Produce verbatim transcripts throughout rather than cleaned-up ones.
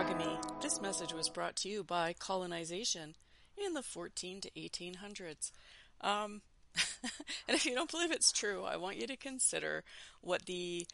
monogamy. This message was brought to you by colonization in the fourteen to eighteen hundreds. Um, and if you don't believe it's true, I want you to consider what the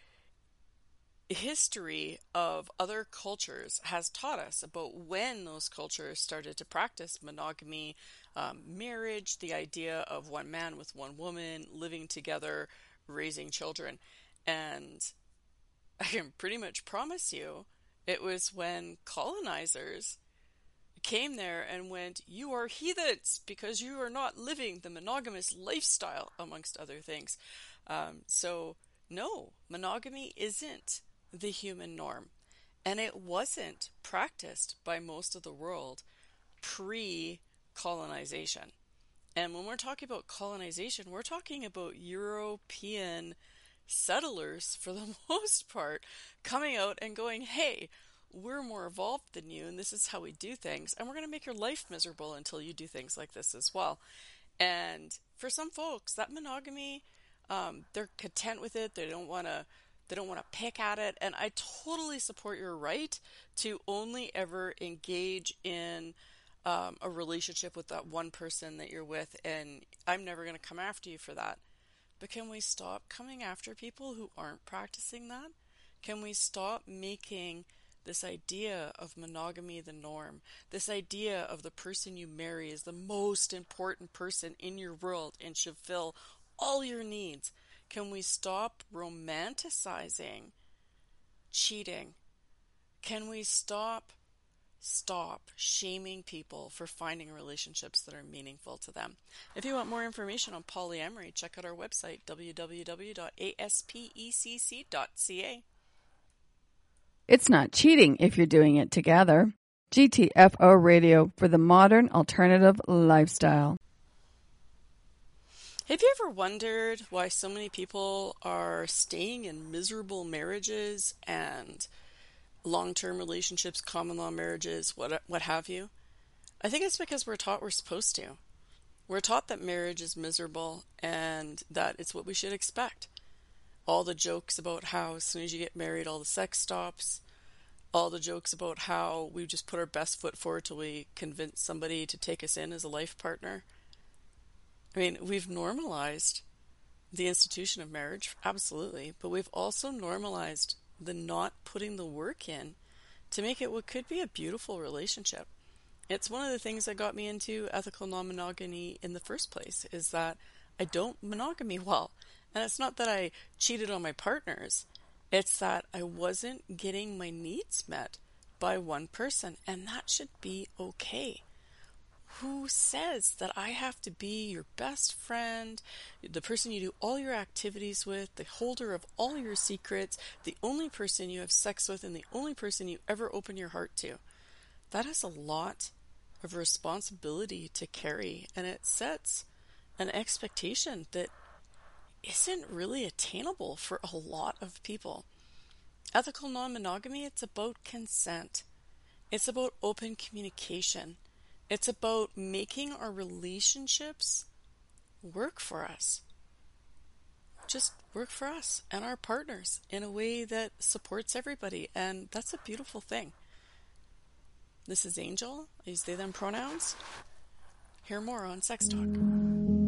history of other cultures has taught us about when those cultures started to practice monogamy, um, marriage, the idea of one man with one woman living together, raising children. And I can pretty much promise you it was when colonizers came there and went, "You are heathens because you are not living the monogamous lifestyle," amongst other things. Um, so, no, monogamy isn't the human norm. And it wasn't practiced by most of the world pre-colonization. And when we're talking about colonization, we're talking about European settlers, for the most part, coming out and going, "Hey, we're more evolved than you, and this is how we do things, and we're going to make your life miserable until you do things like this as well." And for some folks, that monogamy, um, they're content with it. They don't want to They don't want to pick at it. And I totally support your right to only ever engage in um, a relationship with that one person that you're with. And I'm never going to come after you for that. But can we stop coming after people who aren't practicing that? Can we stop making this idea of monogamy the norm? This idea of the person you marry is the most important person in your world and should fill all your needs. Can we stop romanticizing cheating? Can we stop, stop shaming people for finding relationships that are meaningful to them? If you want more information on polyamory, check out our website, w w w dot a s p e c c dot c a. It's not cheating if you're doing it together. G T F O Radio for the modern alternative lifestyle. Have you ever wondered why so many people are staying in miserable marriages and long-term relationships, common law marriages, what what have you? I think it's because we're taught we're supposed to. We're taught that marriage is miserable and that it's what we should expect. All the jokes about how as soon as you get married, all the sex stops. All the jokes about how we just put our best foot forward till we convince somebody to take us in as a life partner. I mean, we've normalized the institution of marriage, absolutely, but we've also normalized the not putting the work in to make it what could be a beautiful relationship. It's one of the things that got me into ethical non-monogamy in the first place, is that I don't monogamy well. And it's not that I cheated on my partners, it's that I wasn't getting my needs met by one person, and that should be okay. Who says that I have to be your best friend, the person you do all your activities with, the holder of all your secrets, the only person you have sex with, and the only person you ever open your heart to? That is a lot of responsibility to carry, and it sets an expectation that isn't really attainable for a lot of people. Ethical non-monogamy, it's about consent. It's about open communication. It's about making our relationships work for us. Just work for us and our partners in a way that supports everybody. And that's a beautiful thing. This is Angel. I use they, them pronouns. Hear more on Sex Talk.